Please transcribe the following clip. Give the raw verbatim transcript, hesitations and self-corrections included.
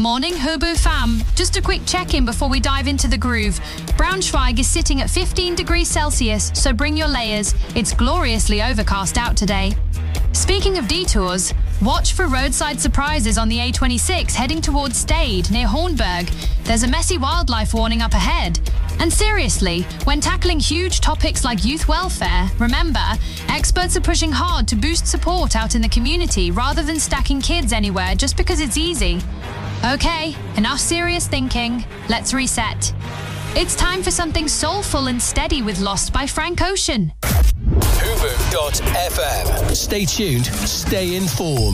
Morning, Hubu fam. Just a quick check-in before we dive into the groove. Braunschweig is sitting at fifteen degrees Celsius, so bring your layers. It's gloriously overcast out today. Speaking of detours, watch for roadside surprises on the A twenty-six heading towards Stade near Hornberg. There's a messy wildlife warning up ahead. And seriously, when tackling huge topics like youth welfare, remember, experts are pushing hard to boost support out in the community rather than stacking kids anywhere just because it's easy. Okay, enough serious thinking. Let's reset. It's time for something soulful and steady with Lost by Frank Ocean. Hubu dot F M. Stay tuned, stay informed.